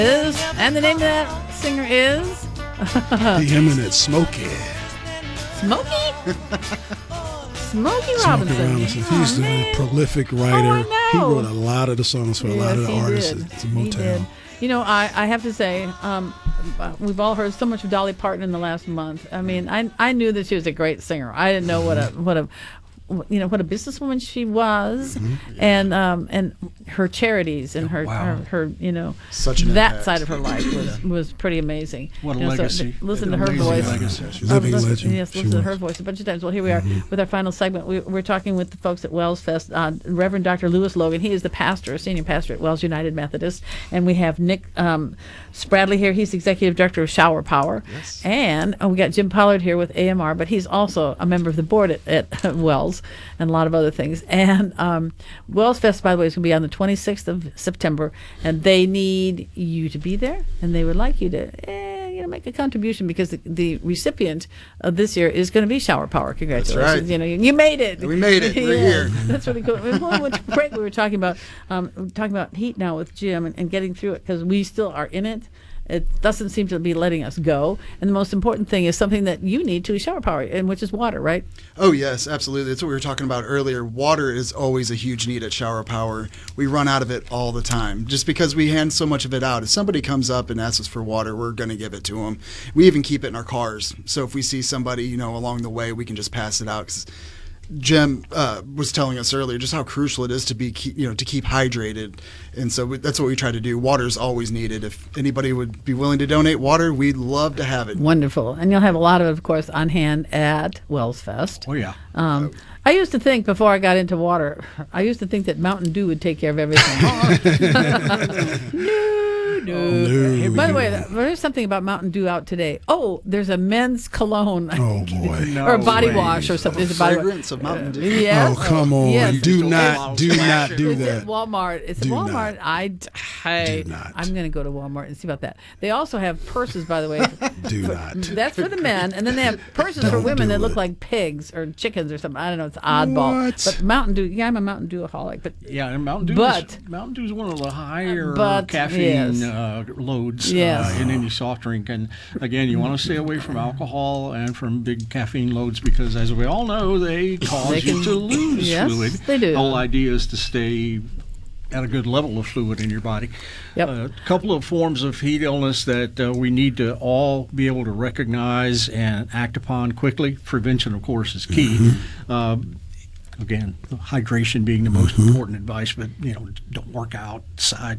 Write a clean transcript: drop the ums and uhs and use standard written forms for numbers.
And the name of that singer is The eminent Smokey. Smokey? Smokey Smokey Robinson. He's the prolific writer. I He know. wrote a lot of the songs for a lot of the artists at He Motown. did. You know, I have to say, we've all heard so much of Dolly Parton in the last month. I mean, I knew that she was a great singer. I didn't know what a businesswoman she was, and her charities and her Such an that impact. side of her life was pretty amazing. What a You know, so legacy. listen to An her amazing voice. legacy. Living legend. Yes, She listen to was. her voice a bunch of times. Well, here we are with our final segment. We're talking with the folks at Wells Fest. Reverend Dr. Lewis Logan. He is the pastor, senior pastor at Wells United Methodist, and we have Nick Spradley here. He's executive director of Shower Power, and we got Jim Pollard here with AMR, but he's also a member of the board at Wells and a lot of other things. And Wells Fest, by the way, is going to be on the 26th of September, and they need you to be there, and they would like you to make a contribution because the recipient of this year is going to be Shower Power. Congratulations! That's right. You know, you made it. We made it. We're here. That's really cool. Before we went to break, we were talking about heat now with Jim and getting through it because we still are in it. It doesn't seem to be letting us go. And the most important thing is something that you need to Shower Power, and which is water, right? Oh, yes, absolutely. That's what we were talking about earlier. Water is always a huge need at Shower Power. We run out of it all the time just because we hand so much of it out. If somebody comes up and asks us for water, we're going to give it to them. We even keep it in our cars. So if we see somebody, along the way, we can just pass it out. 'Cause Jim was telling us earlier just how crucial it is to keep hydrated, and so that's what we try to do. Water is always needed. If anybody would be willing to donate water, we'd love to have it. Wonderful. And you'll have a lot of it, of course, on hand at Wells Fest. Oh, yeah. I used to think before I got into water, I used to think that Mountain Dew would take care of everything. No. By the way, there's something about Mountain Dew out today. Oh, there's a men's cologne. Oh, boy. Or a body way. wash or something. It's a body wash. Fragrance of Mountain Dew. Yes. Oh, come on. Yes. Do not do It's that. at Walmart. It's at Do Walmart. not. Hey, Do not. I'm going to go to Walmart and see about that. They also have purses, by the way. Do not. That's for the men, and then they have purses for Don't women do that look it. like pigs or chickens or something. I don't know. It's oddball. What? But Mountain Dew. Yeah, I'm a Mountain Dew-aholic. But Yeah, and Mountain Dew is one of the higher caffeine loads in any soft drink. And again, you want to stay away from alcohol and from big caffeine loads because, as we all know, they cause you to lose fluid. They do. The whole idea is to stay at a good level of fluid in your body. Yep. A couple of forms of heat illness that we need to all be able to recognize and act upon quickly. Prevention, of course, is key. Again, hydration being the most important advice, but don't work outside